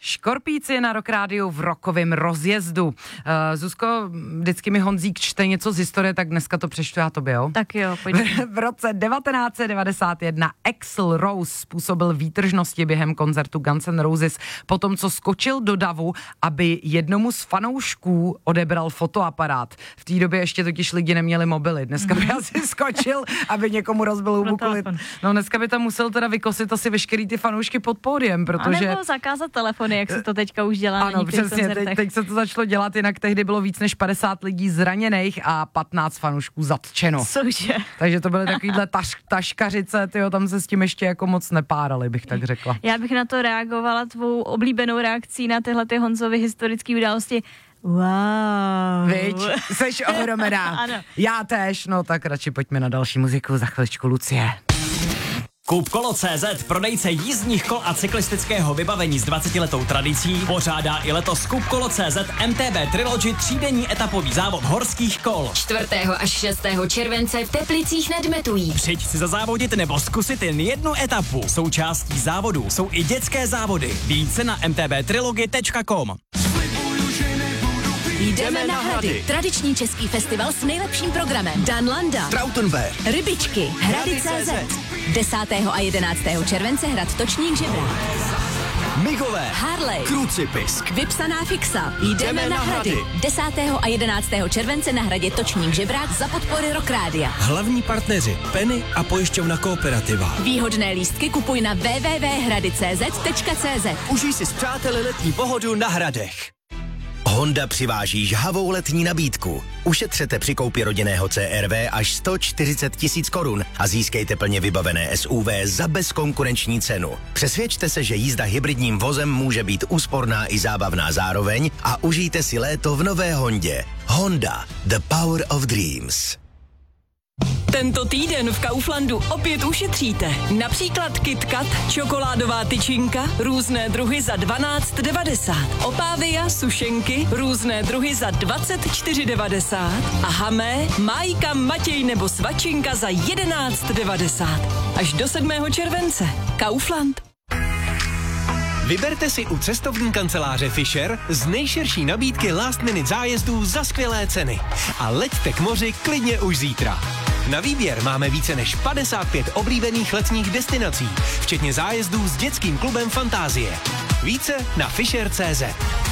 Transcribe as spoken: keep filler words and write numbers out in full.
Škorpíci na Rock Rádiu v rokovém rozjezdu. Uh, Zuzko, vždycky mi Honzík čte něco z historie, tak dneska to přečtu já tobě, jo? Tak jo, pojďme. V, v roce devatenáct set devadesát jedna Axl Rose způsobil výtržnosti během koncertu Guns N' Roses po tom, co skočil do davu, aby jednomu z fanoušků odebral fotoaparát. V té době ještě totiž lidi neměli mobily. Dneska by asi skočil, aby někomu rozbil hubu kvůli... No dneska by tam musel teda vykosit asi veškerý ty fanoušky pod pódiem, protože... A nebo zakázat telefony, jak se to teďka už dělá na ano, přesně, teď, teď se to začalo dělat, jinak tehdy bylo víc než padesát lidí zraněných a patnáct fanoušků zatčeno. Cože? Takže to byly takovýhle taš, taškařice, tyjo, tam se s tím ještě jako moc nepárali, bych tak řekla. Já bych na to reagovala tvou oblíbenou reakcí na tyhle ty Honzovy historické události. Wow. Viď, seš ohromená. Ano. Já též, no tak radši pojďme na další muziku, za chviličku Lucie. Koupkolo tečka cé zet, prodejce jízdních kol a cyklistického vybavení s dvacetiletou tradicí, pořádá i letos Koupkolo tečka cé zet M T B Trilogy třídenní etapový závod horských kol. čtvrtého až šestého července v Teplicích nad Metují. Přijď si zazávodit nebo zkusit jen jednu etapu. Součástí závodu jsou i dětské závody. Více na m t b trilogy tečka com. Jdeme na Hrady. Tradiční český festival s nejlepším programem. Dan Landa, Trautenberg, Rybičky, Hrady tečka cé zet. desátého a jedenáctého července hrad Točník Žebrák. Migové, Harley, Krucipisk, Vypsaná fixa. Jdeme na Hrady. desátého a jedenáctého července na hradě Točník Žebrák za podpory Rock Rádia. hlavní partneři Penny a pojišťovna Kooperativa. Výhodné lístky kupuj na w w w tečka hrady tečka cé zet tečka cé zet. Užij si s přáteli letní pohodu na Hradech. Honda přiváží žhavou letní nabídku. Ušetřete při koupi rodinného C R V až sto čtyřicet tisíc korun a získejte plně vybavené S U V za bezkonkurenční cenu. Přesvědčte se, že jízda hybridním vozem může být úsporná i zábavná zároveň a užijte si léto v nové Hondě. Honda, the power of dreams. Tento týden v Kauflandu opět ušetříte. Například KitKat, čokoládová tyčinka, různé druhy za dvanáct devadesát. Opávia, sušenky, různé druhy za dvacet čtyři devadesát. A Hamé, Májka, Matěj nebo Svačinka za jedenáct devadesát. Až do sedmého července. Kaufland. Vyberte si u cestovní kanceláře Fisher z nejširší nabídky last minute zájezdů za skvělé ceny. A leďte k moři klidně už zítra. Na výběr máme více než padesát pět oblíbených letních destinací, včetně zájezdů s dětským klubem Fantázie. Více na fisher tečka cé zet.